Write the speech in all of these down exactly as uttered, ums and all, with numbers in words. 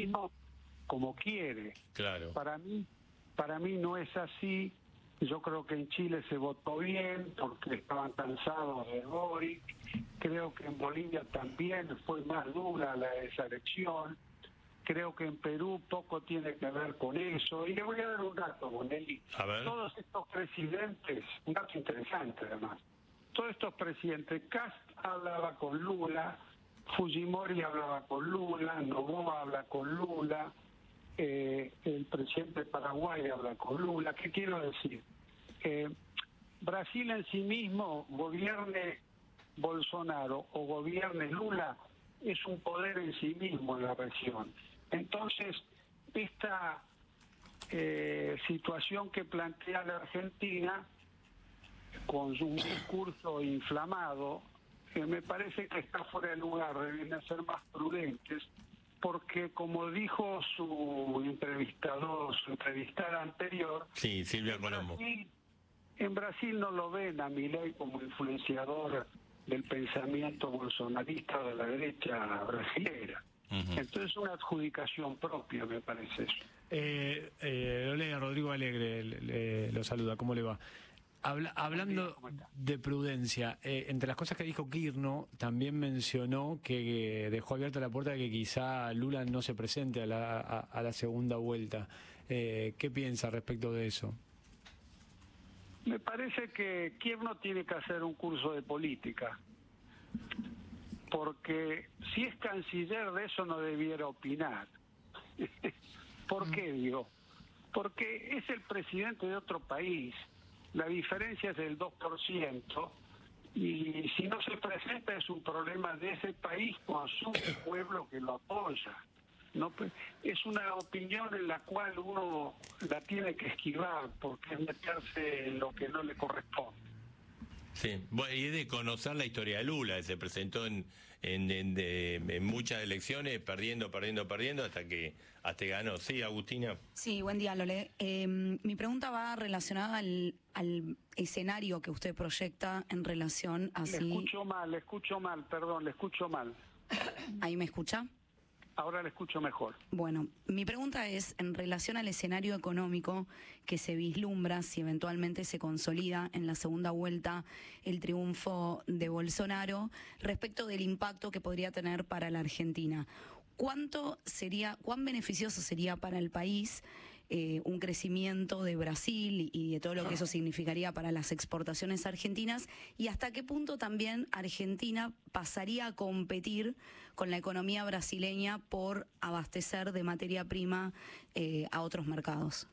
argentino como quiere. Claro. Para mí, para mí no es así. Yo creo que en Chile se votó bien porque estaban cansados de Boric. Creo que en Bolivia también fue más dura la, esa elección. Creo que en Perú poco tiene que ver con eso. Y le voy a dar un dato, Bonelli. A ver. Todos estos presidentes, un dato interesante además, todos estos presidentes, Kast hablaba con Lula, Fujimori hablaba con Lula, Noboa habla con Lula, eh, el presidente de Paraguay habla con Lula. ¿Qué quiero decir? Eh, Brasil en sí mismo, gobierne Bolsonaro o gobierne Lula, es un poder en sí mismo en la región. Entonces, esta eh, situación que plantea la Argentina, con un discurso inflamado, eh, me parece que está fuera de lugar, deben ser más prudentes, porque como dijo su entrevistador, su entrevistada anterior, sí, Silvia Colombo, Brasil, en Brasil no lo ven a Milei como influenciador del pensamiento bolsonarista de la derecha brasilera. Uh-huh. Entonces una adjudicación propia, me parece eso. Eh, eh, Olé, Rodrigo Alegre le, le, lo saluda, ¿cómo le va? Habla, hablando de prudencia, eh, entre las cosas que dijo Kirchner, también mencionó que eh, dejó abierta la puerta de que quizá Lula no se presente a la, a, a la segunda vuelta. Eh, ¿Qué piensa respecto de eso? Me parece que Kirchner tiene que hacer un curso de política, porque si es canciller de eso no debiera opinar. ¿Por qué digo? Porque es el presidente de otro país, la diferencia es del dos por ciento, y si no se presenta es un problema de ese país con su pueblo que lo apoya. No, es una opinión en la cual uno la tiene que esquivar porque es meterse en lo que no le corresponde. Sí, bueno, y es de conocer la historia de Lula, se presentó en en, en, de, en muchas elecciones, perdiendo, perdiendo, perdiendo, hasta que hasta que ganó. Sí, Agustina. Sí, buen día, Lole. Eh, mi pregunta va relacionada al, al escenario que usted proyecta en relación a si... Le escucho mal, le escucho mal, perdón, le escucho mal. ¿Ahí me escucha? Ahora le escucho mejor. Bueno, mi pregunta es en relación al escenario económico que se vislumbra si eventualmente se consolida en la segunda vuelta el triunfo de Bolsonaro respecto del impacto que podría tener para la Argentina. ¿Cuánto sería, cuán beneficioso sería para el país eh, un crecimiento de Brasil y de todo lo que eso significaría para las exportaciones argentinas? ¿Y hasta qué punto también Argentina pasaría a competir con la economía brasileña por abastecer de materia prima eh, a otros mercados?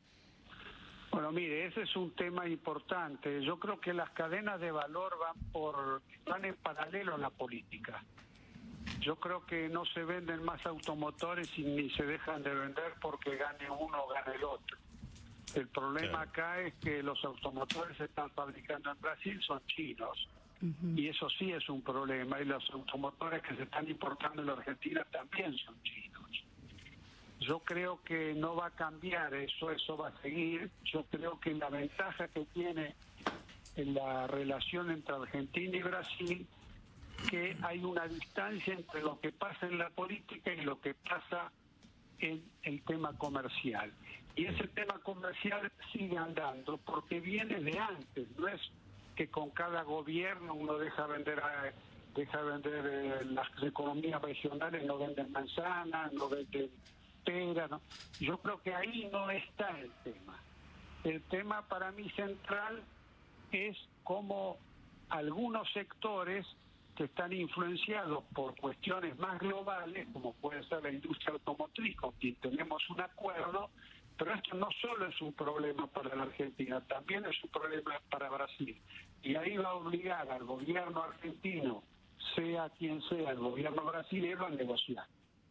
Bueno, mire, ese es un tema importante. Yo creo que las cadenas de valor van por van en paralelo a la política. Yo creo que no se venden más automotores y ni se dejan de vender porque gane uno o gane el otro. El problema sí. acá es que los automotores se están fabricando en Brasil, son chinos. Uh-huh. Y eso sí es un problema. Y los automotores que se están importando en la Argentina también son chinos. Yo creo que no va a cambiar eso, eso va a seguir. Yo creo que la ventaja que tiene en la relación entre Argentina y Brasil, que hay una distancia entre lo que pasa en la política y lo que pasa en el tema comercial. Y ese tema comercial sigue andando porque viene de antes, no es que con cada gobierno uno deja vender a, deja vender eh, las economías regionales, no venden manzanas, no venden pera, ¿no? Yo creo que ahí no está el tema. El tema para mí central es cómo algunos sectores que están influenciados por cuestiones más globales, como puede ser la industria automotriz, con quien tenemos un acuerdo, pero esto no solo es un problema para la Argentina, también es un problema para Brasil. Y ahí va a obligar al gobierno argentino, sea quien sea el gobierno brasileño, a negociar.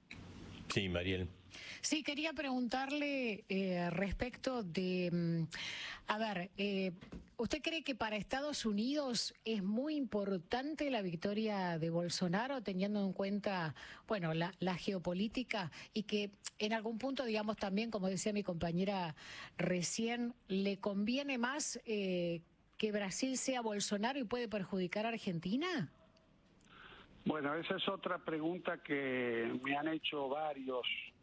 Sí, Mariel. Sí, quería preguntarle eh, respecto de, a ver, eh, ¿usted cree que para Estados Unidos es muy importante la victoria de Bolsonaro, teniendo en cuenta, bueno, la, la geopolítica, y que en algún punto, digamos, también, como decía mi compañera recién, le conviene más eh, que Brasil sea Bolsonaro y puede perjudicar a Argentina? Bueno, esa es otra pregunta que me han hecho varios